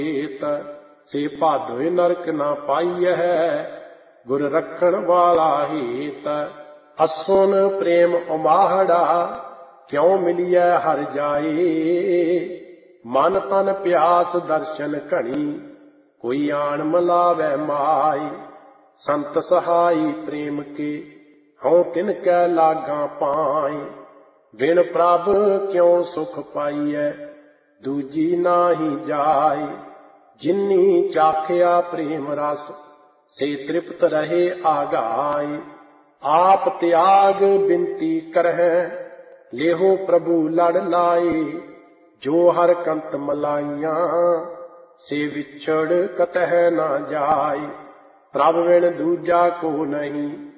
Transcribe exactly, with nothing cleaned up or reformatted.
से भादोए नरक ना पाई है, गुर रखण वाला हेत। असुन प्रेम उमाहड़ा, क्यों मिलिए हर जाए। मन तन प्यास दर्शन घनी, कोई आन मिलावे माई। संत सहाई प्रेम के, हूँ तिनकै लागा पाई। बिन प्रभ क्यों सुख पाईए, दूजी नाही जाय। जिन्नी चाखिया प्रेम रस, से तृप्त रहे आगाय। आप त्याग बिनती करहै, लेहो प्रभु लड़ लाए। जो हर कंत मलाइया, से विछड़ कतह ना जाय। प्रभ बिन दूजा को नहीं,